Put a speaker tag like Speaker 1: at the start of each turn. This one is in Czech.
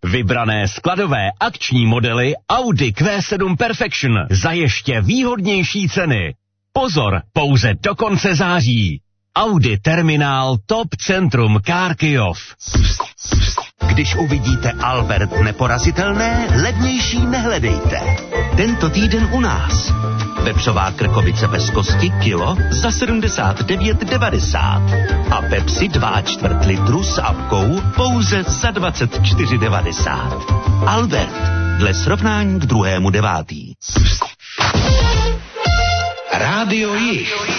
Speaker 1: Vybrané skladové akční modely Audi Q7 Perfection za ještě výhodnější ceny. Pozor, pouze do konce září. Audi Terminál Top Centrum Kharkiv.
Speaker 2: Když uvidíte Albert neporazitelné, levnější nehledejte. Tento týden u nás. Vepřová krkovice bez kosti kilo za 79,90. A Pepsi 2,4 litru s apkou pouze za 24,90. Albert, dle srovnání k 2.9. Rádio Jih.